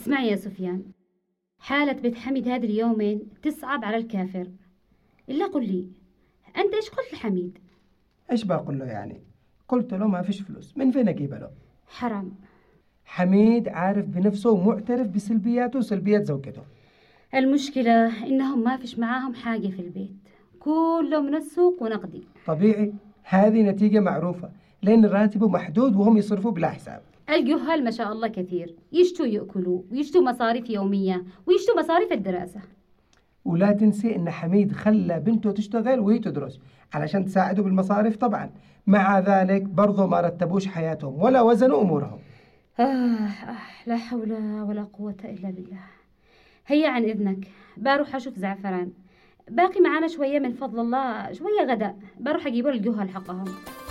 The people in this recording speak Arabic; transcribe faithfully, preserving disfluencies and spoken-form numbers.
اسمعي يا سفيان، حالة بيت حميد هذه اليومين تصعب على الكافر. إلا قل لي أنت إيش قلت لحميد؟ إيش بقول له يعني؟ قلت له ما فيش فلوس، من فين أجيبها له؟ حرام. حميد عارف بنفسه ومعترف بسلبياته وسلبيات زوجته. المشكلة إنهم ما فيش معاهم حاجة في البيت، كله من السوق ونقدي. طبيعي، هذه نتيجة معروفة، لأن راتبه محدود وهم يصرفوا بلا حساب. الجهال ما شاء الله كثير، يشتوا يأكلوا ويشتوا مصاريف يومية ويشتوا مصاريف الدراسة. ولا تنسي إن حميد خلى بنته تشتغل وهي تدرس علشان تساعده بالمصاريف طبعا. مع ذلك برضو ما رتبوش حياتهم ولا وزنوا أمورهم. آه, آه لا حول ولا قوة إلا بالله. هيا عن إذنك بروح أشوف زعفران، باقي معانا شوية من فضل الله، شوية غداء، بروح أجيبوا الجهال حقهم.